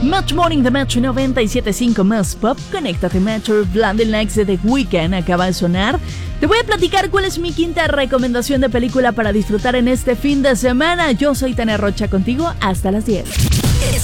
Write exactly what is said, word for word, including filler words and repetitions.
Match Morning de Metro noventa y siete punto cinco más pop. Conéctate Metro. Blinding Lights de The Weeknd acaba de sonar. Te voy a platicar cuál es mi quinta recomendación de película para disfrutar en este fin de semana. Yo soy Tania Rocha contigo hasta las diez.